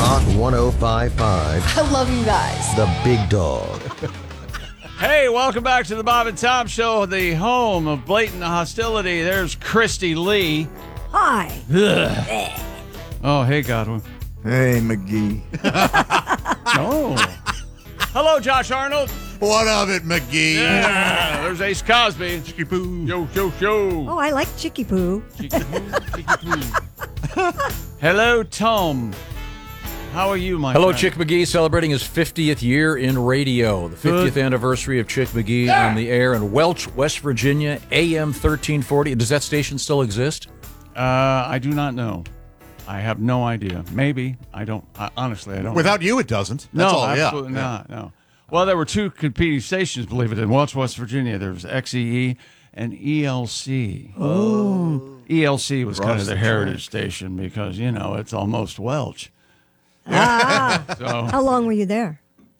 Rock 105.5. I love you guys. The Big Dog. Hey, welcome back to the Bob and Tom Show, the home of blatant hostility. There's Christy Lee. Hi. Ugh. Oh, hey, Godwin. Hey, McGee. Oh. Hello, Josh Arnold. What of it, McGee? Yeah, there's Ace Cosby. Chicky poo. Yo, yo, yo. Oh, I like Chicky Poo. Hello, Tom. How are you, my Hello, friend? Chick McGee, celebrating his 50th year in radio. The 50th anniversary of Chick McGee on the air in Welch, West Virginia, AM 1340. Does that station still exist? I do not know. I have no idea. Maybe. I don't. Honestly, I don't. Without you, it doesn't. That's No, all. absolutely not. No. Well, there were two competing stations, believe it, in Welch, West Virginia. There was XEE and ELC. Oh. ELC was kind of the heritage station because, you know, it's almost Welch. So, How long were you there?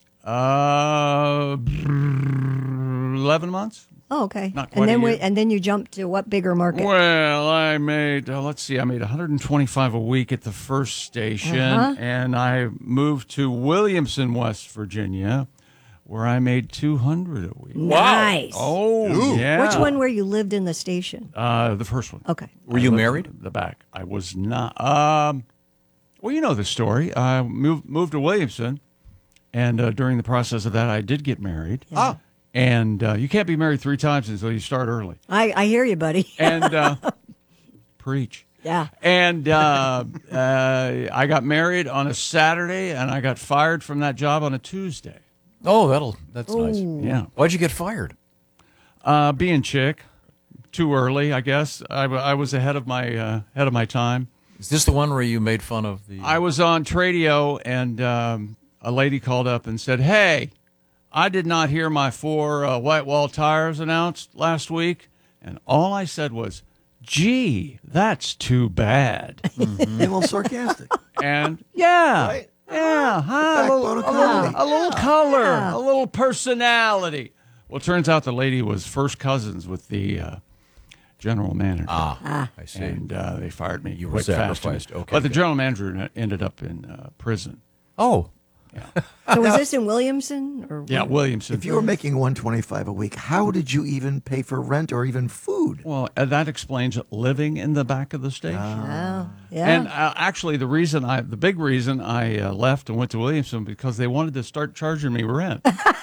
11 months? Oh, okay. Not quite and then a year. and then you jumped to what bigger market? Well, I made, let's see, I made 125 a week at the first station, and I moved to Williamson, West Virginia, where I made 200 a week. Nice. Oh, Ooh. yeah. Which one where you lived in the station? The first one. Okay. Were you married? The back. I was not. Well, you know the story. I moved to Williamson, and during the process of that, I did get married. Yeah. And you can't be married 3 times until you start early. I hear you, buddy. And preach. Yeah. And I got married on a Saturday, and I got fired from that job on a Tuesday. Oh, that's nice. Yeah. Why'd you get fired? Being chick, too early, I guess. I was ahead of my time. Is this the one where you made fun of the... I was on Tradio, and a lady called up and said, "Hey, I did not hear my 4 white wall tires announced last week." And all I said was, "Gee, that's too bad." A little sarcastic. And yeah, Right? yeah, huh? Backbone of comedy. A little color, a little personality. Well, it turns out the lady was first cousins with the general manager. I see. And they fired me. You were quick, fast. sacrificed. Okay, But the good. general manager ended up in prison. Oh, So was this in Williamson? Or Yeah, Williamson. If you were making $125 a week, how did you even pay for rent or even food? Well, that explains living in the back of the station. Oh, yeah. And actually, the big reason I left and went to Williamson because they wanted to start charging me rent.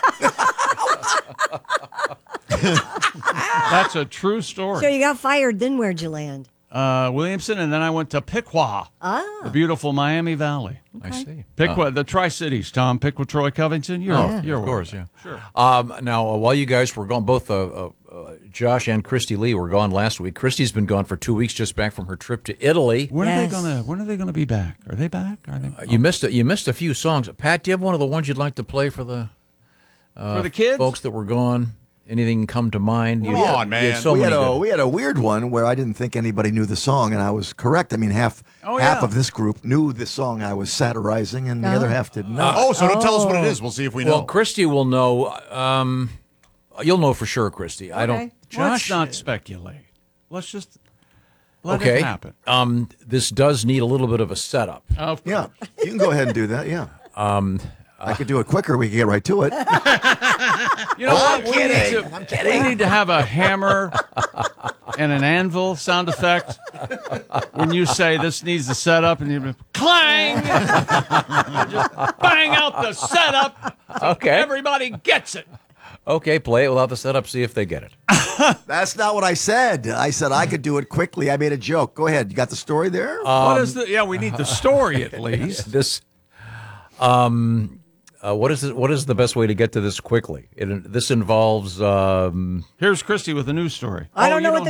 That's a true story. So you got fired, then where'd you land? Williamson, and then I went to Piqua, the beautiful Miami Valley. I see. Piqua, the Tri-Cities, Tom. Piqua, Troy, Covington. You're Of aware. course, yeah. Sure. Now, while you guys were gone, both Josh and Christy Lee were gone last week. Christy's been gone for 2 weeks, just back from her trip to Italy. When Yes. are they gonna be back? Are they back? Are they You missed a few songs. Pat, do you have one of the ones you'd like to play for the for the kids? folks that were gone? Anything come to mind? Come on, man. You had so we many good- had a weird one where I didn't think anybody knew the song, and I was correct. I mean, half of this group knew the song I was satirizing, and the other half did not. Oh, so don't tell us what it is. We'll see if we know. Well, Christy will know. You'll know for sure, Christy. I don't. Okay. Let's Josh, not speculate. Let's just let okay. it happen. This does need a little bit of a setup. Yeah, you can go ahead and do that. Yeah. I could do it quicker. We could get right to it. You know what? We need to have a hammer and an anvil sound effect when you say this needs the setup, and you clang, just bang out the setup. So Okay. everybody gets it. Okay, play it without the setup. See if they get it. That's not what I said. I said I could do it quickly. I made a joke. Go ahead. You got the story there? What is the? Yeah, we need the story at least. This. What is the best way to get to this quickly? This involves. Here's Christy with a news story. I don't you know what